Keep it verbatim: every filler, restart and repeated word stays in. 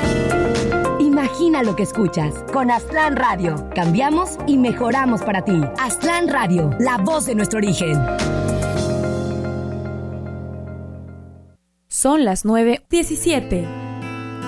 Imagina lo que escuchas. Con Aztlán Radio. Cambiamos y mejoramos para ti. Aztlán Radio, la voz de nuestro origen. Son las nueve diecisiete.